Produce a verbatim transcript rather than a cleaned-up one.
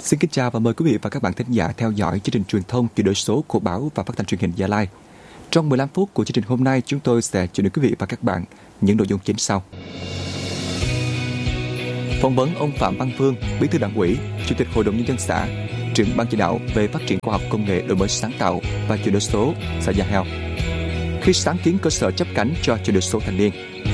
Xin kính chào và mời quý vị và các bạn thính giả theo dõi chương trình truyền thông chuyển đổi số của báo và phát thanh truyền hình Gia Lai. Trong mười lăm phút của chương trình hôm nay, chúng tôi sẽ chuyển đến quý vị và các bạn những nội dung chính sau. Phỏng vấn ông Phạm Văn Vương, Bí thư Đảng ủy, Chủ tịch Hội đồng Nhân dân xã, trưởng ban chỉ đạo về phát triển khoa học công nghệ, đổi mới sáng tạo và chuyển đổi số xã Gia Heo. Khi sáng kiến cơ sở chấp cánh cho chuyển đổi số thanh niên.